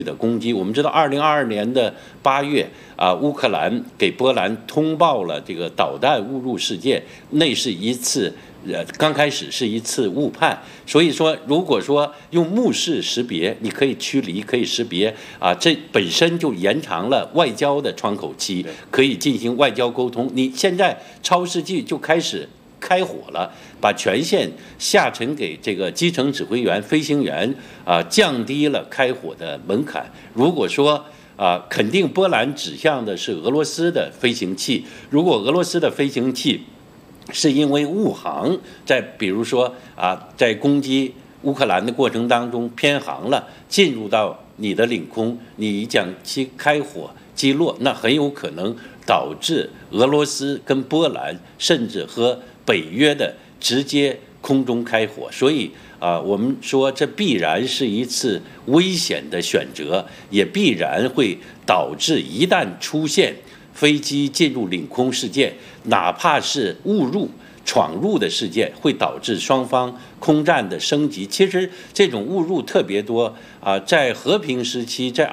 的攻击。我们知道，2022年的8月乌克兰给波兰通报了这个导弹误入事件，那是一次。刚开始是一次误判，所以说，如果说用目视识别，你可以驱离，可以识别这本身就延长了外交的窗口期，可以进行外交沟通。你现在超世纪就开始开火了，把权限下沉给这个基层指挥员、飞行员降低了开火的门槛。如果说肯定波兰指向的是俄罗斯的飞行器，如果俄罗斯的飞行器是因为误航，比如说在攻击乌克兰的过程当中偏航了，进入到你的领空，你将其开火击落，那很有可能导致俄罗斯跟波兰甚至和北约的直接空中开火。所以我们说这必然是一次危险的选择，也必然会导致一旦出现飞机进入领空事件，哪怕是误入、闯入的事件，会导致双方空战的升级。其实这种误入特别多在和平时期，在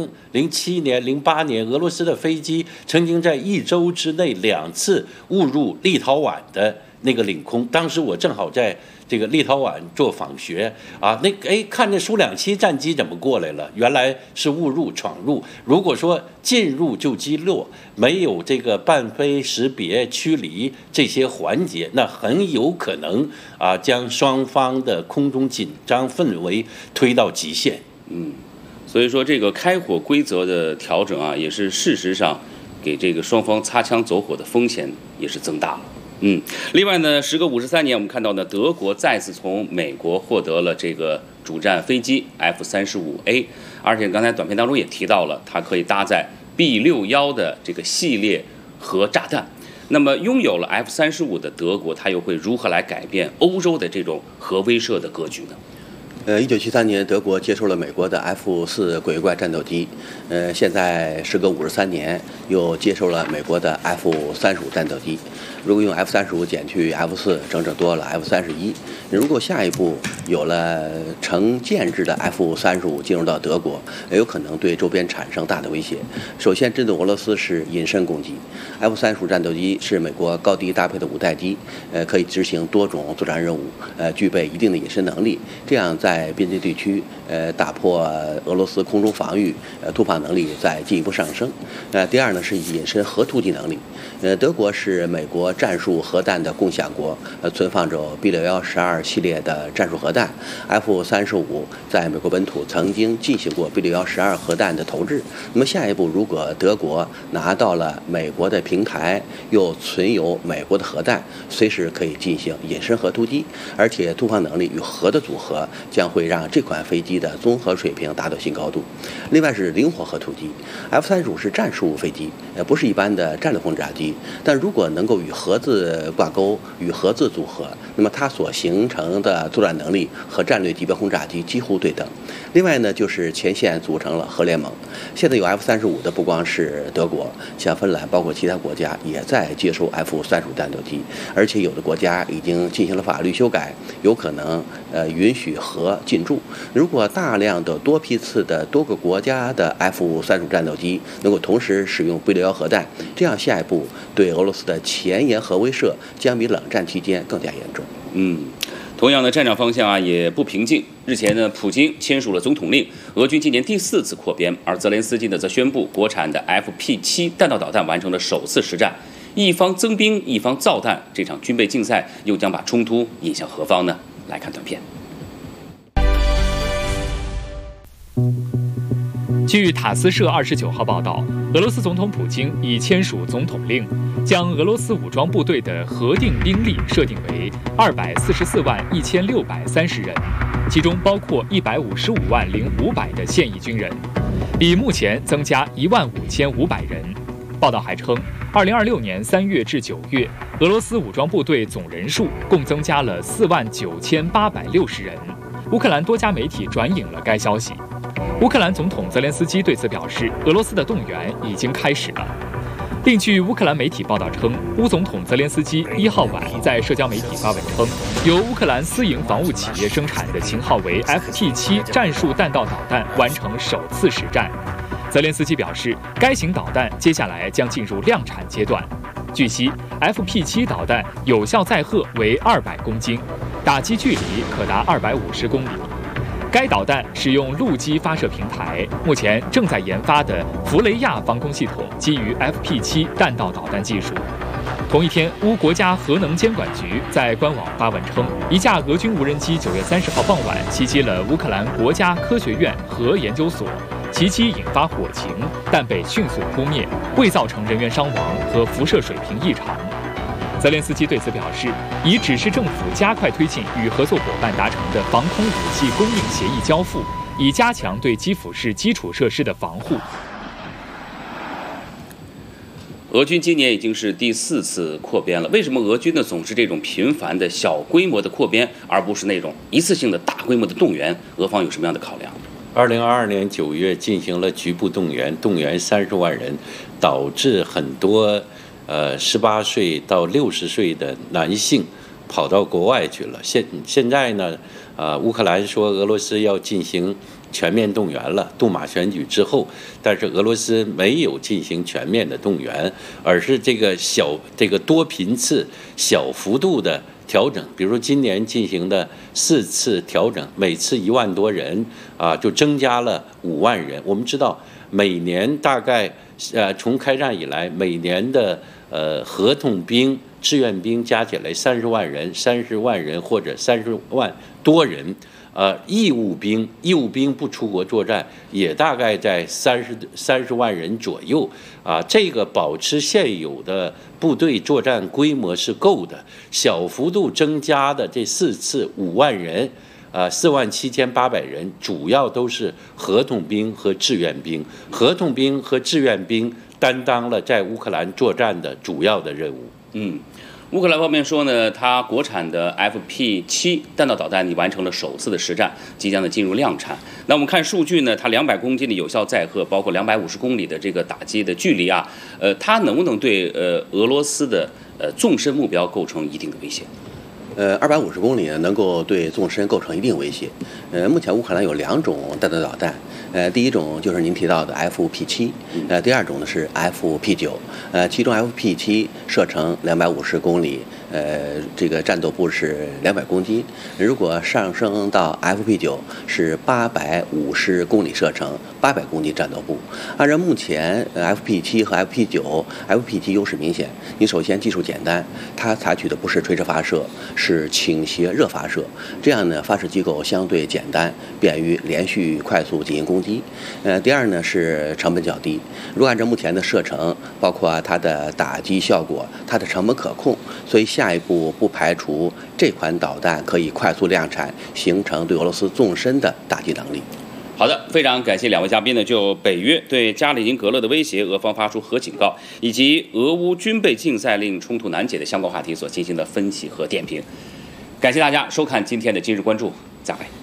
2007年、08年，俄罗斯的飞机曾经在1周之内2次误入立陶宛的那个领空。当时我正好在这个立陶宛做访学看那苏227战机怎么过来了？原来是误入、闯入。如果说进入就击落，没有这个伴飞识别、驱离这些环节，那很有可能将双方的空中紧张氛围推到极限。 所以说这个开火规则的调整也是事实上给这个双方擦枪走火的风险也是增大了。另外呢，时隔53年，我们看到呢，德国再次从美国获得了这个主战飞机 F-35A， 而且刚才短片当中也提到了，它可以搭载 B61的这个系列核炸弹。那么拥有了 F-35的德国，它又会如何来改变欧洲的这种核威慑的格局呢 ？1973年，德国接收了美国的 F-4鬼怪战斗机，现在时隔53年，又接收了美国的 F-35战斗机。如果用 F-35减去 F-4，整整多了 F-31。如果下一步有了成建制的 F-35进入到德国，有可能对周边产生大的威胁。首先，针对俄罗斯是隐身攻击。F-35战斗机是美国高低搭配的5代机，可以执行多种作战任务，具备一定的隐身能力。这样在边界地区，打破俄罗斯空中防御，突破能力再进一步上升。第二呢是隐身核突击能力。德国是美国战术核弹的共享国，存放着 B6112系列的战术核弹。F-35在美国本土曾经进行过 B6112核弹的投掷。那么下一步，如果德国拿到了美国的平台，又存有美国的核弹，随时可以进行隐身核突击，而且突破能力与核的组合将会让这款飞机的综合水平达到新高度。另外是灵活核突击。F-35是战术飞机，不是一般的战略轰炸机，但如果能够与核字挂钩、与核字组合，那么它所形成的作战能力和战略级别轰炸机几乎对等。另外呢，就是前线组成了核联盟。现在有 F-35的不光是德国，像芬兰，包括其他国家也在接收 F-35战斗机，而且有的国家已经进行了法律修改，有可能允许核进驻。如果大量的多批次的多个国家的 F-35战斗机能够同时使用 B61核弹，这样下一步对俄罗斯的前沿核威慑将比冷战期间更加严重。 同样的战场方向也不平静。日前呢，普京签署了总统令，俄军今年第4次扩编，而泽连斯基呢则宣布国产的 FP7弹道导弹完成了首次实战。一方增兵，一方造弹，这场军备竞赛又将把冲突引向何方呢？来看短片。 据塔斯社29号报道，俄罗斯总统普京已签署总统令，将俄罗斯武装部队的核定兵力设定为244万1630人，其中包括155万0500的现役军人，比目前增加15500人。报道还称，2026年3月至9月，俄罗斯武装部队总人数共增加了49860人。乌克兰多家媒体转引了该消息。乌克兰总统泽连斯基对此表示，俄罗斯的动员已经开始了。 另据乌克兰媒体报道称，乌总统泽连斯基1号晚在社交媒体发文称，由乌克兰私营防务企业生产的型号为 FP7 战术弹道导弹完成首次实战。泽连斯基表示，该型导弹接下来将进入量产阶段。据悉 ，FP7 导弹有效载荷为200公斤，打击距离可达250公里。该导弹使用陆基发射平台，目前正在研发的弗雷亚防空系统基于 FP7 弹道导弹技术。同一天，乌国家核能监管局在官网发文称，一架俄军无人机9月30号傍晚袭击了乌克兰国家科学院核研究所，袭击引发火情，但被迅速扑灭，未造成人员伤亡和辐射水平异常。泽连斯基对此表示，已指示政府加快推进与合作伙伴达成的防空武器供应协议交付，以加强对基辅市基础设施的防护。 俄军今年已经是第4次扩编了，为什么俄军呢总是这种频繁的小规模的扩编，而不是那种一次性的大规模的动员？俄方有什么样的考量 ？2022年9月进行了局部动员30万人，导致很多18岁到60岁的男性跑到国外去了。现在呢，乌克兰说俄罗斯要进行全面动员了，杜马选举之后，但是俄罗斯没有进行全面的动员，而是这个多频次、小幅度的调整。比如说今年进行的4次调整，每次1万多人就增加了5万人。我们知道每年大概从开战以来，每年的合同兵、志愿兵加起来30万人或者30万多人。义务兵不出国作战，也大概在30万人左右这个保持现有的部队作战规模是够的。小幅度增加的这4次5万人，47800人，主要都是合同兵和志愿兵。合同兵和志愿兵担当了在乌克兰作战的主要的任务。 乌克兰方面说呢，它国产的 FP7 弹道导弹已完成了首次的实战，即将的进入量产。那我们看数据呢，它200公斤的有效载荷，包括250公里的这个打击的距离它能不能对俄罗斯的纵深目标构成一定的威胁 ？250公里呢，能够对纵深构成一定威胁。目前乌克兰有2种弹道导弹，第一种就是您提到的 FP7，第二种呢是 FP9，其中 FP7 射程250公里，这个战斗部是200公斤，如果上升到 FP9 是850公里射程，800公斤战斗部。按照目前FP7 和 FP9，FP7 优势明显。你首先技术简单，它采取的不是垂直发射，是倾斜热发射，这样呢发射机构相对简单，便于连续快速进行攻击。第二呢是成本较低，如果按照目前的射程，包括它的打击效果，它的成本可控，所以下一步不排除这款导弹可以快速量产，形成对俄罗斯纵深的打击能力。 好的，非常感谢2位嘉宾呢，就北约对加里宁格勒的威胁，俄方发出核警告，以及俄乌军备竞赛令冲突难解的相关话题所进行的分析和点评。感谢大家收看今天的今日关注，再会。